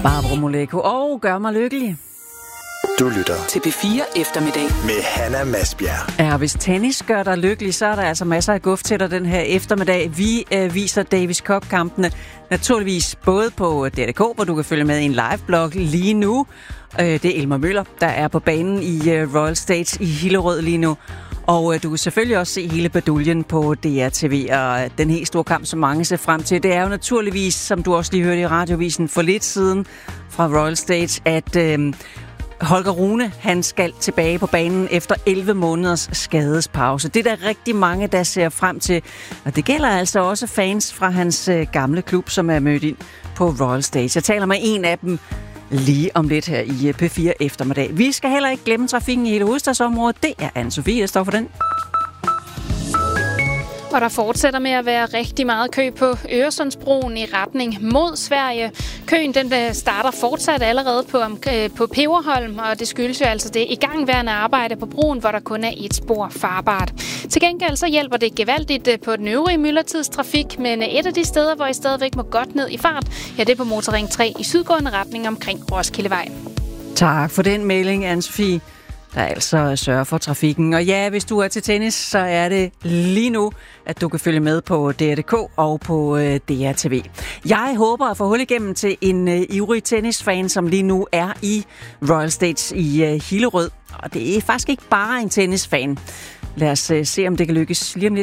Barbara Moleko og Gør mig lykkelig. Du lytter til P4 Eftermiddag med Hanna Masbjerg. Ja, hvis tennis gør dig lykkelig, så er der altså masser af guf til dig den her eftermiddag. Vi viser Davis Cup-kampene naturligvis både på DRK, hvor du kan følge med i en live-blog lige nu. Det er Elmer Møller, der er på banen i Royal Stage i Hillerød lige nu. Og du kan selvfølgelig også se hele baduljen på DRTV, og den helt store kamp, som mange ser frem til. Det er jo naturligvis, som du også lige hørte i radiovisen for lidt siden fra Royal Stage, at Holger Rune, han skal tilbage på banen efter 11 måneders skadespause. Det er der rigtig mange, der ser frem til. Og det gælder altså også fans fra hans gamle klub, som er mødt ind på Royal Stage. Jeg taler med en af dem lige om lidt her i P4 Eftermiddag. Vi skal heller ikke glemme trafikken i hele hovedstadsområdet. Det er Anne-Sophie, der står for den. Og der fortsætter med at være rigtig meget kø på Øresundsbroen i retning mod Sverige. Køen den starter fortsat allerede på Peberholm, og det skyldes jo altså det igangværende arbejde på broen, hvor der kun er et spor farbart. Til gengæld så hjælper det gevaldigt på den øvrige myldretidstrafik, men et af de steder, hvor I stadigvæk må godt ned i fart, ja, det er på Motorring 3 i sydgående retning omkring Roskildevej. Tak for den melding, Anne-Sophie, der altså sørger for trafikken. Og ja, hvis du er til tennis, så er det lige nu, at du kan følge med på DR.dk og på DRTV. Jeg håber at få hul igennem til en ivrig tennisfan, som lige nu er i Royal Stage i Hillerød. Og det er faktisk ikke bare en tennisfan. Lad os se, om det kan lykkes lige om lidt.